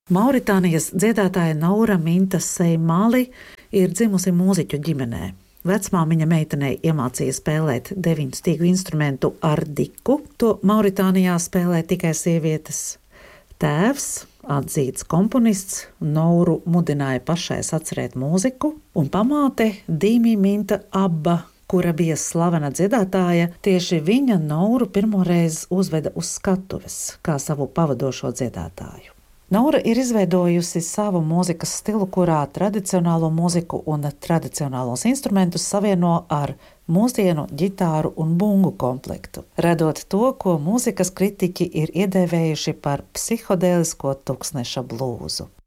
Mauritānijas dziedātāja Naura Minta Seimali ir dzimusi mūziķu ģimenē. Vecmāmiņa meitenei iemācīja spēlēt 9 stīgu instrumentu ardiku. To Mauritānijā spēlē tikai sievietes. Tēvs, atzīts komponists, Nauru mudināja pašai sacerēt mūziku, un pamāte Dīmi Minta Abba, kura bija slavena dziedātāja, tieši viņa Nauru pirmoreiz uzveda uz skatuves kā savu pavadošo dziedātāju. Naura ir izveidojusi savu mūzikas stilu, kurā tradicionālo mūziku un tradicionālos instrumentus savieno ar mūsdienu ģitāru un bungu komplektu, radot to, ko mūzikas kritiķi ir iedēvējuši par psihodēlisko tūkstneša blūzu.